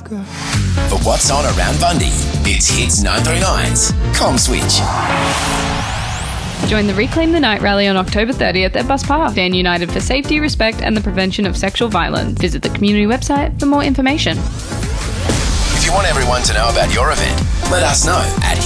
Oscar. For what's on around Bundy, it's Hits 939's Com Switch. Join the Reclaim the Night rally on October 30th at Bus Park. Stand united for safety, respect and the prevention of sexual violence. Visit the community website for more information. If you want everyone to know about your event, let us know at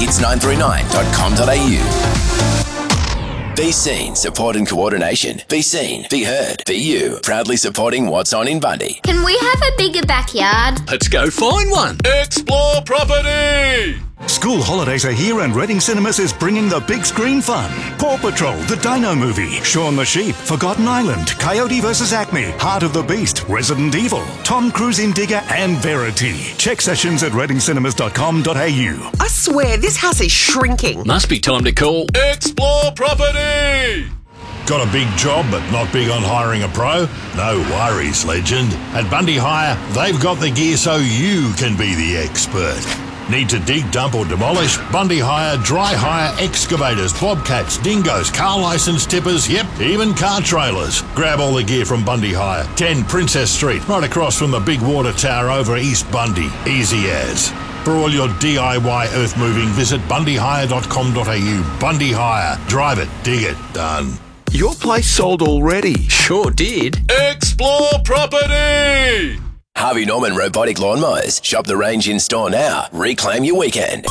hits939.com.au. Be seen, support and coordination. Be seen, be heard, be you. Proudly supporting what's on in Bundy. Can we have a bigger backyard? Let's go find one. Explore property! School holidays are here and Reading Cinemas is bringing the big screen fun. Paw Patrol, the Dino Movie, Shaun the Sheep, Forgotten Island, Coyote vs. Acme, Heart of the Beast, Resident Evil, Tom Cruise in Digger and Verity. Check sessions at readingcinemas.com.au. I swear, this house is shrinking. Must be time to call Explore property! Got a big job but not big on hiring a pro? No worries, legend. At Bundy Hire, they've got the gear so you can be the expert. Need to dig, dump or demolish? Bundy Hire, dry hire, excavators, bobcats, dingoes, car licence tippers, yep, even car trailers. Grab all the gear from Bundy Hire. 10 Princess Street, right across from the big water tower over East Bundy. Easy as. For all your DIY earth moving, visit bundyhire.com.au. Bundy Hire. Drive it, dig it, done. Your place sold already. Sure did. Explore property! Harvey Norman Robotic Lawnmowers. Shop the range in store now. Reclaim your weekend.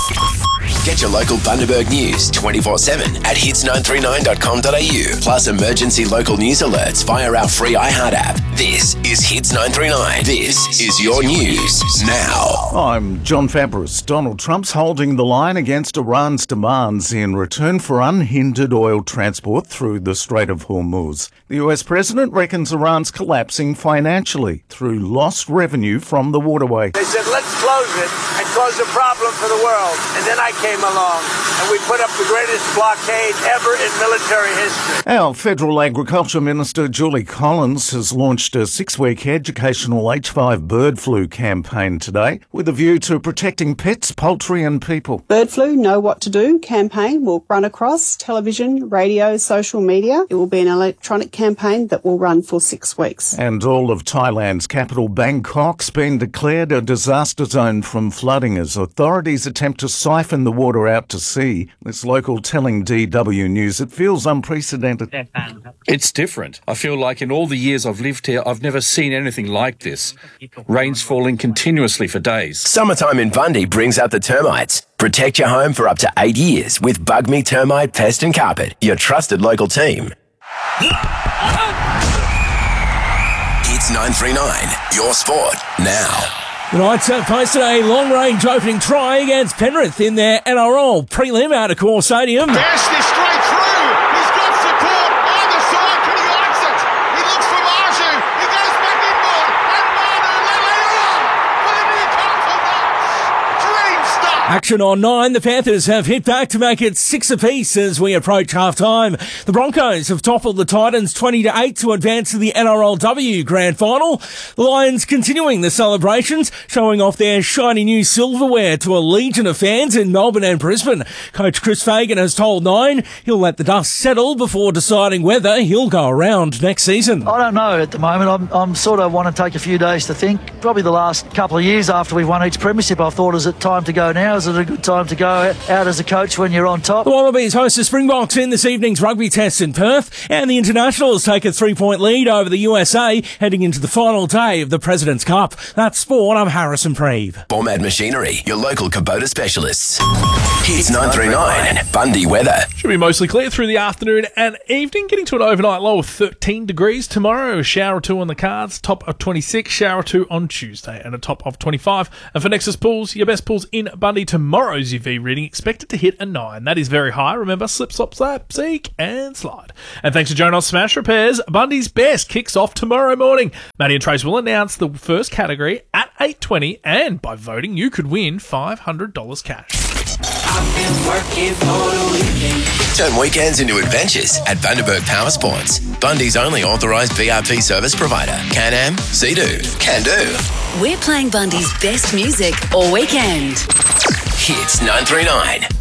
Get your local Bundaberg news 24/7 at hits939.com.au. Plus emergency local news alerts via our free iHeart app. This is Hits 939. This is your news now. I'm John Fabris. Donald Trump's holding the line against Iran's demands in return for unhindered oil transport through the Strait of Hormuz. The US president reckons Iran's collapsing financially through lost revenue from the waterway. They said, let's close it and cause a problem for the world. And then I came along and we put up the greatest blockade ever in military history. Our Federal Agriculture Minister Julie Collins has launched a 6-week educational H5 bird flu campaign today with a view to protecting pets, poultry and people. Bird Flu Know What to Do campaign will run across television, radio, social media. It will be an electronic campaign that will run for 6 weeks. And all of Thailand's capital Bangkok's been declared a disaster zone from flooding as authorities attempt to siphon the water out to sea. This local telling DW News it feels unprecedented. It's different. I feel like in all the years I've lived here, I've never seen anything like this. Rain's falling continuously for days. Summertime in Bundy brings out the termites. Protect your home for up to 8 years with Bug Me Termite Pest and Carpet, your trusted local team. Hits 939, your sport now. The Knights have posted a long-range opening try against Penrith in their NRL prelim out of Core Stadium. Dash this straight through. He's got support either side. Can he ice it? He looks for Marju. He goes back inboard. And Manu Leilua. Plenty of time for Knights. Dream stuff. Action on 9. The Panthers have hit back to make it 6 apiece as we approach half-time. The Broncos have toppled the Titans 20-8 to advance to the NRLW Grand Final. The Lions continuing the celebrations, showing off their shiny new silverware to a legion of fans in Melbourne and Brisbane. Coach Chris Fagan has told 9 he'll let the dust settle before deciding whether he'll go around next season. I don't know at the moment. I'm sort of want to take a few days to think. Probably the last couple of years after we won each premiership, I've thought, is it time to go now? Is it a good time to go out as a coach when you're on top? The Wallabies host the Springboks in this evening's rugby test in Perth, and the Internationals take a 3-point lead over the USA heading into the final day of the President's Cup. That's sport. I'm Harrison Preeve. Formad Machinery, your local Kubota specialists. Hits 939, Bundy weather. Should be mostly clear through the afternoon and evening, getting to an overnight low of 13 degrees tomorrow. A shower or two on the cards, top of 26, shower or two on Tuesday, and a top of 25. And for Nexus Pools, your best pools in Bundy, tomorrow's UV reading expected to hit a 9. That is very high. Remember, slip, slop, slap, seek, and slide. And thanks to Jonas Smash Repairs, Bundy's Best kicks off tomorrow morning. Maddie and Trace will announce the first category at 8:20, and by voting, you could win $500 cash. I've been working for the weekend. Turn weekends into adventures at Bundaberg Power Sports. Bundy's only authorised BRP service provider. Can-Am, Sea-Doo, Can-Do. We're playing Bundy's best music all weekend. Hits 939.